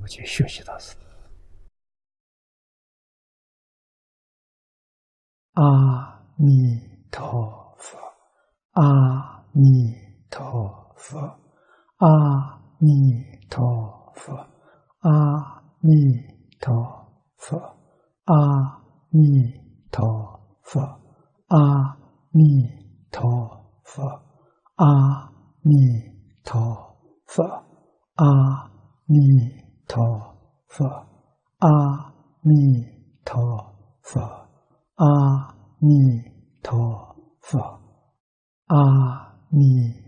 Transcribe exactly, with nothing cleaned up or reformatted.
就学习到此。阿弥陀佛，阿弥陀佛，阿弥陀佛，阿弥陀佛，阿弥陀佛，阿弥陀佛，阿弥陀佛，阿弥陀佛，阿弥陀佛，阿弥陀佛，阿弥。